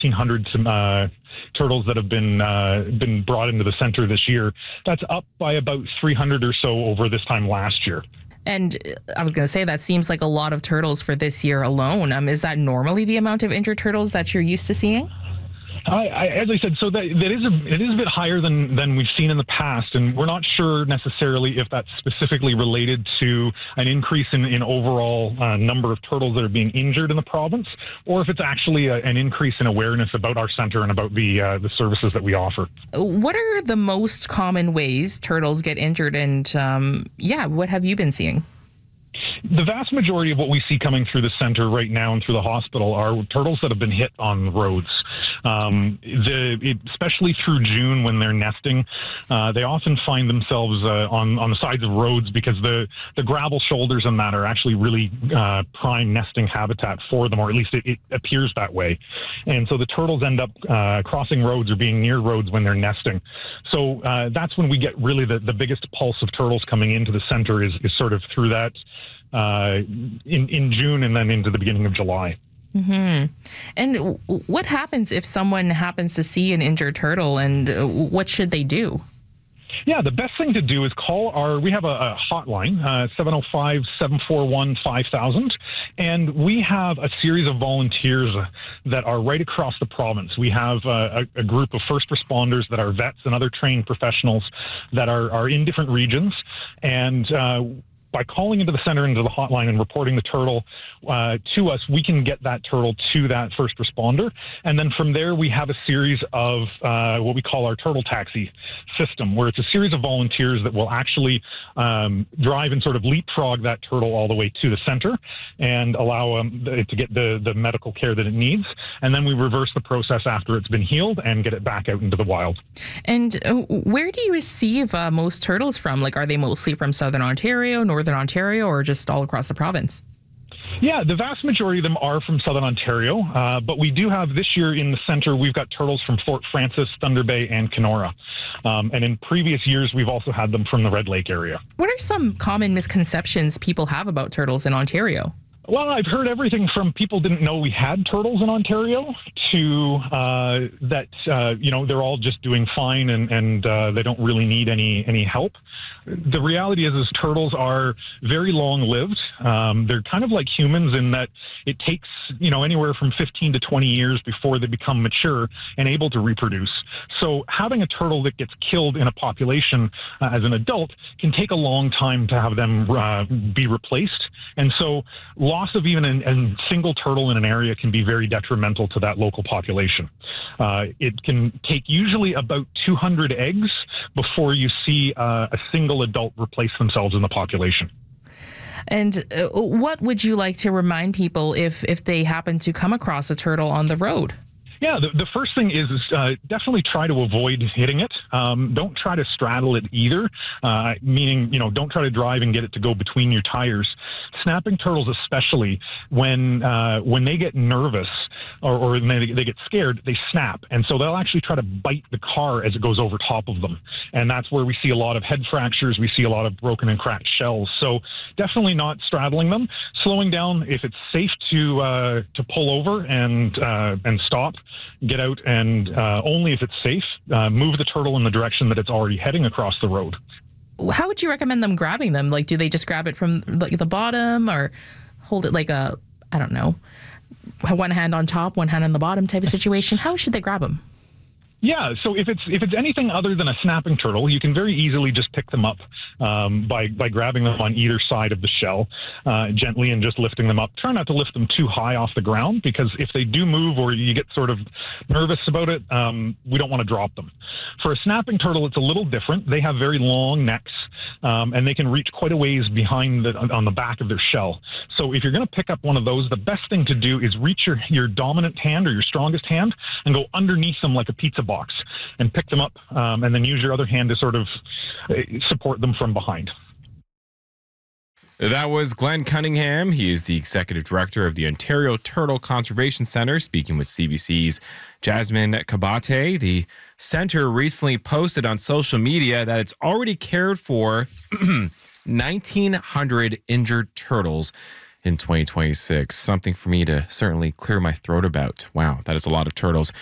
1,500 turtles that have been brought into the center this year. That's up by about 300 or so over this time last year. And I was going to say, that seems like a lot of turtles for this year alone. Is that normally the amount of injured turtles that you're used to seeing? As I said, so it is a bit higher than we've seen in the past, and we're not sure necessarily if that's specifically related to an increase in overall number of turtles that are being injured in the province, or if it's actually an increase in awareness about our center and about the services that we offer. What are the most common ways turtles get injured, and what have you been seeing? The vast majority of what we see coming through the center right now and through the hospital are turtles that have been hit on the roads. Especially through June when they're nesting, they often find themselves on the sides of roads because the gravel shoulders and that are actually really prime nesting habitat for them, or at least it appears that way. And so the turtles end up crossing roads or being near roads when they're nesting. So that's when we get really the biggest pulse of turtles coming into the center is sort of through that in June and then into the beginning of July. Mm-hmm. And what happens if someone happens to see an injured turtle, and what should they do? Yeah, the best thing to do is we have a hotline, 705-741-5000, and we have a series of volunteers that are right across the province. We have a group of first responders that are vets and other trained professionals that are in different regions, and by calling into the center, into the hotline, and reporting the turtle to us, we can get that turtle to that first responder. And then from there, we have a series of what we call our turtle taxi system, where it's a series of volunteers that will actually drive and sort of leapfrog that turtle all the way to the center and allow it to get the medical care that it needs. And then we reverse the process after it's been healed and get it back out into the wild. And where do you receive most turtles from? Like, are they mostly from Southern Ontario, Northern Ontario, or just all across the province? Yeah, the vast majority of them are from Southern Ontario, but we do have this year in the center, we've got turtles from Fort Frances, Thunder Bay, and Kenora. And in previous years, we've also had them from the Red Lake area. What are some common misconceptions people have about turtles in Ontario? Well, I've heard everything from people didn't know we had turtles in Ontario to that they're all just doing fine and they don't really need any help. The reality is turtles are very long-lived. They're kind of like humans in that it takes anywhere from 15 to 20 years before they become mature and able to reproduce. So having a turtle that gets killed in a population as an adult can take a long time to have them be replaced. And so loss of even a single turtle in an area can be very detrimental to that local population. It can take usually about 200 eggs before you see a single adult replace themselves in the population. And what would you like to remind people if they happen to come across a turtle on the road? Yeah, the first thing is definitely try to avoid hitting it. Don't try to straddle it either, meaning, don't try to drive and get it to go between your tires. Snapping turtles, especially when they get nervous or they get scared, they snap. And so they'll actually try to bite the car as it goes over top of them. And that's where we see a lot of head fractures. We see a lot of broken and cracked shells. So definitely not straddling them. Slowing down if it's safe to pull over and stop. Get out, and only if it's safe, move the turtle in the direction that it's already heading across the road. How would you recommend them grabbing them? Like, do they just grab it from the bottom, or hold it like one hand on top, one hand on the bottom type of situation? How should they grab them? Yeah, so if it's anything other than a snapping turtle, you can very easily just pick them up by grabbing them on either side of the shell gently and just lifting them up. Try not to lift them too high off the ground, because if they do move or you get sort of nervous about it, we don't want to drop them. For a snapping turtle, it's a little different. They have very long necks and they can reach quite a ways behind on the back of their shell. So if you're going to pick up one of those, the best thing to do is reach your dominant hand or your strongest hand and go underneath them like a pizza box and pick them up, and then use your other hand to sort of support them from behind. That was Glenn Cunningham. He is the Executive Director of the Ontario Turtle Conservation Centre, speaking with CBC's Jasmine Kabate. The centre recently posted on social media that it's already cared for 1,900 injured turtles in 2026. Something for me to certainly clear my throat about. Wow, that is a lot of turtles.